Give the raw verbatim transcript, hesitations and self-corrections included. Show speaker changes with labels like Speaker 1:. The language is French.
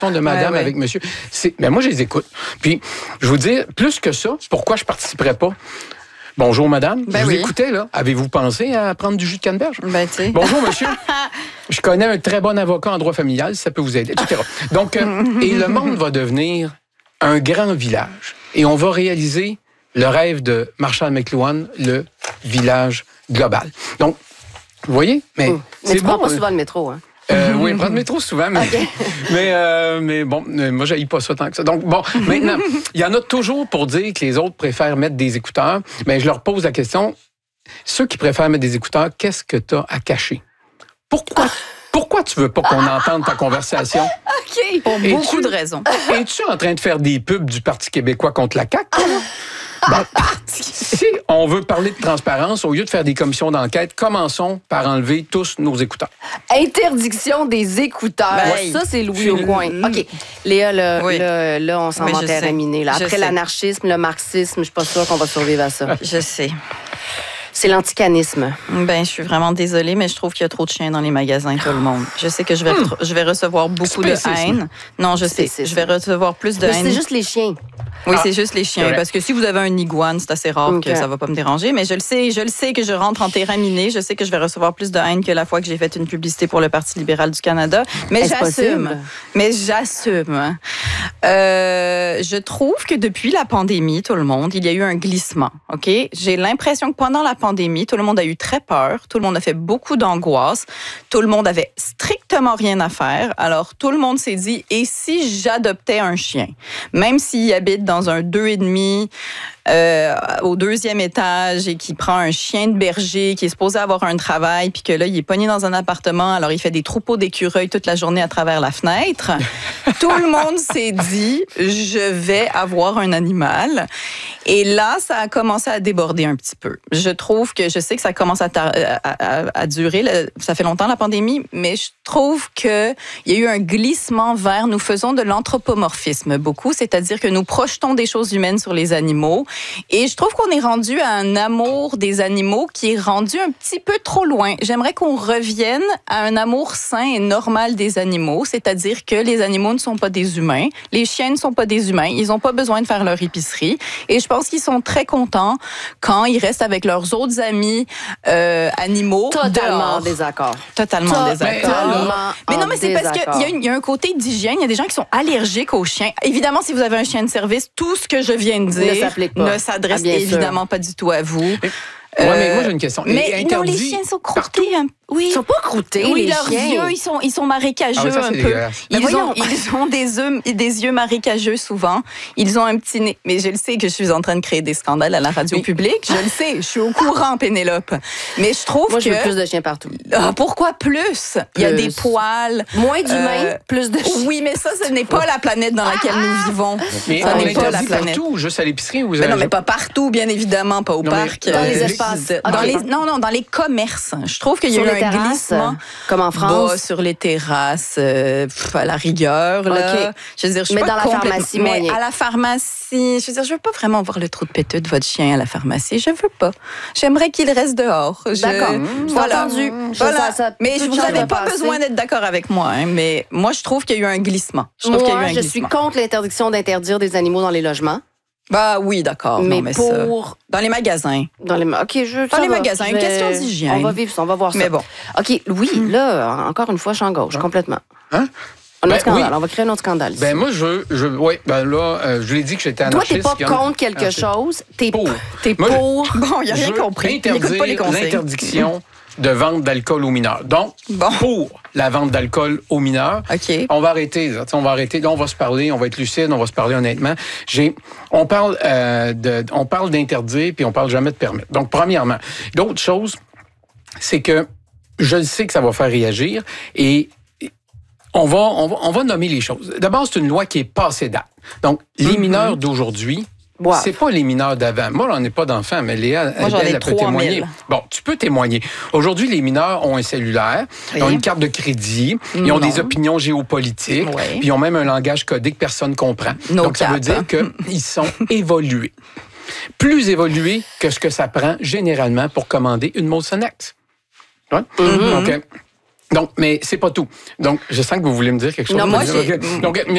Speaker 1: de madame
Speaker 2: ouais, ouais.
Speaker 1: avec monsieur. C'est, ben moi, je les écoute. Puis, je vous dis, plus que ça, pourquoi je participerais pas? Bonjour, madame.
Speaker 2: Ben
Speaker 1: je vous
Speaker 2: oui.
Speaker 1: écoutais, là. Avez-vous pensé à prendre du jus de canneberge?
Speaker 2: Ben, tu sais.
Speaker 1: Bonjour, monsieur. Je connais un très bon avocat en droit familial, si ça peut vous aider, et cetera. Donc, euh, et le monde va devenir un grand village. Et on va réaliser le rêve de Marshall McLuhan, le village global. Donc, vous voyez? Mais,
Speaker 3: mmh.
Speaker 1: c'est
Speaker 3: mais tu
Speaker 1: bon,
Speaker 3: prends pas
Speaker 1: euh,
Speaker 3: souvent le métro, hein?
Speaker 1: Euh, oui, prendre le métro souvent, mais, okay. mais, euh, mais bon, moi, j'haïs pas ça tant que ça. Donc, bon, maintenant, il y en a toujours pour dire que les autres préfèrent mettre des écouteurs, mais je leur pose la question, ceux qui préfèrent mettre des écouteurs, qu'est-ce que tu as à cacher? Pourquoi, pourquoi tu veux pas qu'on entende ta conversation?
Speaker 2: OK. Pour beaucoup de raisons.
Speaker 1: Es-tu en train de faire des pubs du Parti québécois contre la C A Q? Ben, si on veut parler de transparence, au lieu de faire des commissions d'enquête, commençons par enlever tous nos écouteurs.
Speaker 3: Interdiction des écouteurs. Ben, ça, c'est Louis au coin. OK. Léa, là, oui. là, là on s'en va terminer. Après l'anarchisme, le marxisme, je suis pas sûre qu'on va survivre à ça.
Speaker 2: Je sais.
Speaker 3: C'est l'anticanisme.
Speaker 2: Ben, je suis vraiment désolée, mais je trouve qu'il y a trop de chiens dans les magasins, tout le monde. Je sais que je vais, hmm. je vais recevoir beaucoup de haine. Non, je sais. Je vais recevoir plus de
Speaker 3: mais
Speaker 2: haine.
Speaker 3: C'est juste les chiens.
Speaker 2: Oui, ah, c'est juste les chiens. Parce que si vous avez un iguane, c'est assez rare okay. que ça va pas me déranger. Mais je le sais, je le sais que je rentre en terrain miné. Je sais que je vais recevoir plus de haine que la fois que j'ai fait une publicité pour le Parti libéral du Canada. Mais
Speaker 3: Est-ce
Speaker 2: j'assume.
Speaker 3: Possible?
Speaker 2: Mais j'assume. Euh, je trouve que depuis la pandémie, tout le monde, il y a eu un glissement. OK? J'ai l'impression que pendant la pandémie, tout le monde a eu très peur. Tout le monde a fait beaucoup d'angoisse. Tout le monde avait strictement rien à faire. Alors, tout le monde s'est dit, et si j'adoptais un chien? Même s'il habite dans un deux et demi euh, au deuxième étage et qui prend un chien de berger qui est supposé avoir un travail puis que là, il est pogné dans un appartement, alors il fait des troupeaux d'écureuils toute la journée à travers la fenêtre. Tout le monde s'est dit, je vais avoir un animal. Et là, ça a commencé à déborder un petit peu. Je trouve que, je sais que ça commence à, tar- à, à, à durer, là, ça fait longtemps la pandémie, mais je trouve qu'il y a eu un glissement vers, nous faisons de l'anthropomorphisme beaucoup, c'est-à-dire que nous projetons des choses humaines sur les animaux. Et je trouve qu'on est rendu à un amour des animaux qui est rendu un petit peu trop loin. J'aimerais qu'on revienne à un amour sain et normal des animaux, c'est-à-dire que les animaux ne sont pas des humains, les chiens ne sont pas des humains, ils n'ont pas besoin de faire leur épicerie. Et je pense qu'ils sont très contents quand ils restent avec leurs autres amis euh, animaux.
Speaker 3: Totalement
Speaker 2: dehors.
Speaker 3: désaccord.
Speaker 2: Totalement
Speaker 3: Totalement
Speaker 2: désaccord. Mais non, mais c'est parce qu'il y, y a un côté d'hygiène. Il y a des gens qui sont allergiques aux chiens. Évidemment, si vous avez un chien de service, tout ce que je viens de dire
Speaker 3: ne s'applique pas.
Speaker 2: Ne s'adresse
Speaker 3: ah,
Speaker 2: évidemment
Speaker 3: sûr.
Speaker 2: pas du tout à vous.
Speaker 1: Oui, euh, mais moi, j'ai une question.
Speaker 2: Mais interdit non, les chiens sont croûtés. Hein. Oui.
Speaker 3: Ils sont pas croûtés,
Speaker 2: oui,
Speaker 3: les
Speaker 2: leurs
Speaker 3: chiens.
Speaker 2: yeux, ils sont, ils sont marécageux
Speaker 1: ah oui, ça,
Speaker 2: un peu.
Speaker 1: Dégueulasse.
Speaker 2: Ils ont, ils ont des yeux, des yeux marécageux souvent. Ils ont un petit nez. Mais je le sais que je suis en train de créer des scandales à la radio mais... publique. Je le sais. Je suis au courant, Pénélope. Mais je trouve
Speaker 3: Moi,
Speaker 2: que...
Speaker 3: Moi, je veux plus de chiens partout.
Speaker 2: Ah, pourquoi plus? plus? Il y a des poils.
Speaker 3: Moins d'humains, euh... plus de chiens.
Speaker 2: Oui, mais ça, ce n'est pas la planète dans laquelle nous vivons.
Speaker 1: Mais
Speaker 2: ça
Speaker 1: on
Speaker 2: n'est pas la planète.
Speaker 1: Partout, juste à l'épicerie? Ou
Speaker 2: mais non, mais pas partout, bien évidemment. Pas au
Speaker 1: non,
Speaker 2: parc.
Speaker 3: Dans euh, les espaces.
Speaker 2: Dans
Speaker 3: okay.
Speaker 2: les, non, non, dans les commerces. Je trouve qu'il y a eu un glissement.
Speaker 3: Comme en France?
Speaker 2: Bah, sur les terrasses, euh, pff, à la rigueur. Là.
Speaker 3: Okay.
Speaker 2: Je veux dire, je suis
Speaker 3: mais
Speaker 2: pas
Speaker 3: dans la pharmacie,
Speaker 2: mais
Speaker 3: moyen.
Speaker 2: à la pharmacie, je veux dire, je veux pas vraiment voir le trou de péteux de votre chien à la pharmacie. Je veux pas. J'aimerais qu'il reste dehors. Je...
Speaker 3: D'accord. Mmh,
Speaker 2: voilà.
Speaker 3: Entendu.
Speaker 2: Voilà.
Speaker 3: Ça, ça,
Speaker 2: mais vous n'avez pas passer. besoin d'être d'accord avec moi. Hein, mais moi, je trouve qu'il y a eu un glissement. Je trouve
Speaker 3: moi,
Speaker 2: qu'il y a eu un
Speaker 3: je
Speaker 2: glissement.
Speaker 3: suis contre l'interdiction d'interdire des animaux dans les logements.
Speaker 2: Bah oui, d'accord.
Speaker 3: Mais,
Speaker 2: non, mais
Speaker 3: pour...
Speaker 2: Ça, dans les magasins.
Speaker 3: Dans les, okay, je,
Speaker 2: dans les
Speaker 3: va.
Speaker 2: magasins,
Speaker 3: je
Speaker 2: une
Speaker 3: vais...
Speaker 2: question d'hygiène.
Speaker 3: On va vivre ça, on va voir ça.
Speaker 2: Mais bon.
Speaker 3: OK, oui, hum. là, encore une fois, je suis en gauche, hein? complètement.
Speaker 1: Hein?
Speaker 3: Un autre
Speaker 1: ben,
Speaker 3: scandale,
Speaker 1: oui.
Speaker 3: on va créer un autre scandale.
Speaker 1: Ben moi, je, je oui, ben là, euh, je l'ai dit que j'étais anarchiste.
Speaker 3: Toi, t'es pas contre quelque
Speaker 1: ah,
Speaker 3: chose, t'es pour. T'es
Speaker 1: moi,
Speaker 3: pour.
Speaker 2: Bon, il n'y a rien compris.
Speaker 1: Interdire
Speaker 2: pas les
Speaker 1: l'interdiction de vente d'alcool aux mineurs. Donc,
Speaker 2: bon.
Speaker 1: pour la vente d'alcool aux mineurs,
Speaker 2: okay.
Speaker 1: on va arrêter. Là, on va arrêter. Là, on va se parler, on va être lucide, on va se parler honnêtement. J'ai, on parle, euh, de, on parle d'interdire puis on parle jamais de permettre. Donc, premièrement, l'autre chose, c'est que je sais que ça va faire réagir et on va, on va, on va nommer les choses. D'abord, c'est une loi qui est passée date. Donc, les mm-hmm. mineurs d'aujourd'hui. Wow. C'est pas les mineurs d'avant. Moi, j'en ai pas d'enfants, mais Léa,
Speaker 2: Moi,
Speaker 1: elle, elle peut témoigner. Bon, tu peux témoigner. Aujourd'hui, les mineurs ont un cellulaire, oui. ils ont une carte de crédit, mmh, ils ont non. des opinions géopolitiques, oui. puis ils ont même un langage codé que personne comprend. No Donc, cap. Ça veut dire qu'ils sont évolués. Plus évolués que ce que ça prend généralement pour commander une Molson X. Ouais? Mm-hmm. Donc, donc, mais c'est pas tout. Donc, je sens que vous voulez me dire quelque chose.
Speaker 2: Non, moi,
Speaker 1: j'ai... Donc,